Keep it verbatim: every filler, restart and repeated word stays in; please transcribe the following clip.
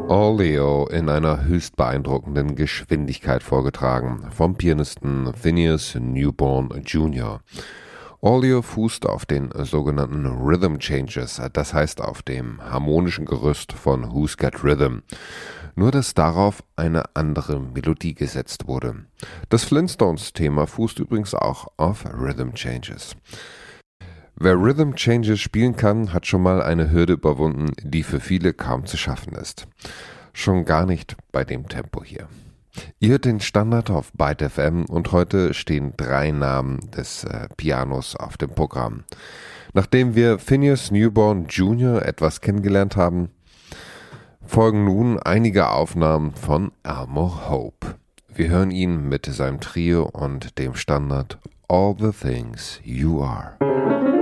All Leo in einer höchst beeindruckenden Geschwindigkeit vorgetragen vom Pianisten Phineas Newborn Junior All Leo fußt auf den sogenannten Rhythm Changes, das heißt auf dem harmonischen Gerüst von Who's Got Rhythm, nur dass darauf eine andere Melodie gesetzt wurde. Das Flintstones-Thema fußt übrigens auch auf Rhythm Changes. Wer Rhythm Changes spielen kann, hat schon mal eine Hürde überwunden, die für viele kaum zu schaffen ist. Schon gar nicht bei dem Tempo hier. Ihr hört den Standard auf Byte F M und heute stehen drei Namen des äh, Pianos auf dem Programm. Nachdem wir Phineas Newborn Junior etwas kennengelernt haben, folgen nun einige Aufnahmen von Elmo Hope. Wir hören ihn mit seinem Trio und dem Standard All the Things You Are.